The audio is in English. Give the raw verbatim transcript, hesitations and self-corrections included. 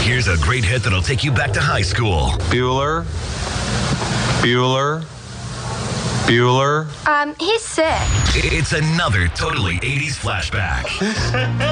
Here's a great hit that'll take you back to high school. Bueller. Bueller. Bueller. Um, he's sick. It's another totally eighties flashback.